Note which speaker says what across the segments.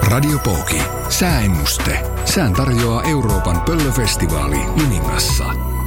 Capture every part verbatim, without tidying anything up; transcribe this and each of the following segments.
Speaker 1: Radiopoki. Sääennuste. Sään tarjoaa Euroopan pöllöfestivaali Limingassa.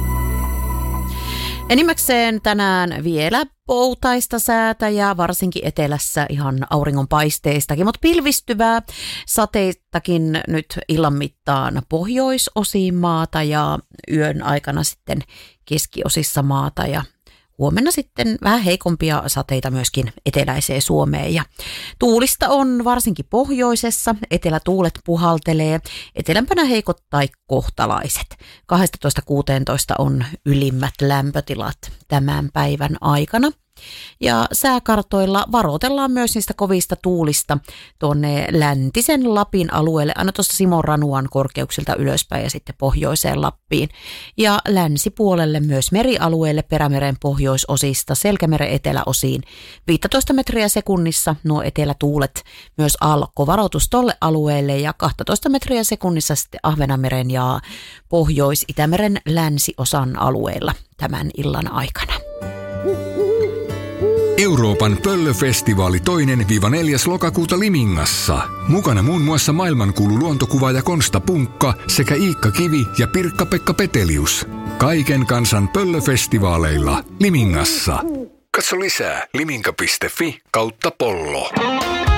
Speaker 2: Enimmäkseen tänään vielä poutaista säätä ja varsinkin etelässä ihan auringonpaisteistakin, mutta pilvistyvää sateistakin nyt illan mittaan pohjoisosiin maata ja yön aikana sitten keskiosissa maata ja huomenna sitten vähän heikompia sateita myöskin eteläiseen Suomeen. Ja tuulista on varsinkin pohjoisessa, etelätuulet puhaltelee, etelämpänä heikot tai kohtalaiset. kaksitoista kuusitoista on ylimmät lämpötilat tämän päivän aikana. Ja sääkartoilla varoitellaan myös niistä kovista tuulista tuonne läntisen Lapin alueelle, aina tuosta Simon Ranuan korkeuksilta ylöspäin ja sitten pohjoiseen Lappiin. Ja länsipuolelle myös merialueelle Perämeren pohjoisosista, Selkämeren eteläosiin viisitoista metriä sekunnissa nuo etelätuulet, myös aallokkovaroitus tolle alueelle ja kaksitoista metriä sekunnissa sitten Ahvenanmeren ja Pohjois-Itämeren länsiosan alueella tämän illan aikana.
Speaker 1: Euroopan pöllöfestivaali toinen neljäs lokakuuta Limingassa. Mukana muun muassa maailmankuulu luontokuvaaja Konsta Punkka sekä Iikka Kivi ja Pirkka-Pekka Petelius. Kaiken kansan pöllöfestivaaleilla Limingassa. Katso lisää liminka piste fi kautta pollo.